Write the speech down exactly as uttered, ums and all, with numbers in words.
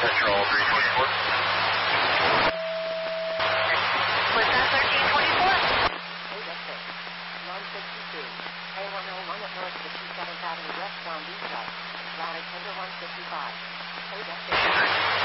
Central three twenty-four. What's that, thirteen twenty-four? Hey, that's it. one sixty-two. A one oh one at North fifty-seventh Avenue West, Long Beach, Routing Tender one fifty-five. Hey, that's it.